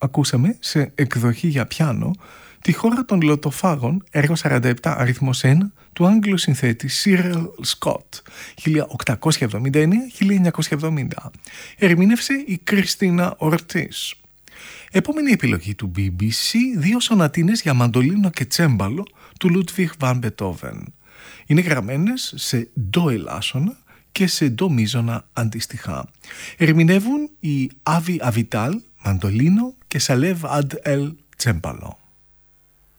ακούσαμε σε εκδοχή για πιάνο τη χώρα των λωτοφάγων, έργο 47 αριθμός 1 του Άγγλου συνθέτη Cyril Scott 1879-1970. Ερμήνευσε η Κριστίνα Ορτίς. Επόμενη επιλογή του BBC, 2 σονατίνες για μαντολίνο και τσέμπαλο του Ludwig van Beethoven. Είναι γραμμένες σε ντο ελάσσονα και σε ντο μίζωνα αντίστοιχα. Ερμηνεύουν οι Άβι Αβιτάλ, μαντολίνο και Σαλεύ Αντ Ελ, τσέμπαλο.